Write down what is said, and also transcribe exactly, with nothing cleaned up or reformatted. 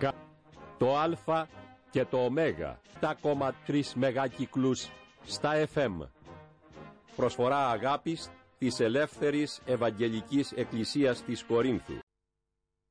Το Α και το Ω, επτά κόμμα τρία μεγακυκλούς στα εφ εμ. Προσφορά αγάπης της Ελεύθερης Ευαγγελικής Εκκλησίας της Κορίνθου.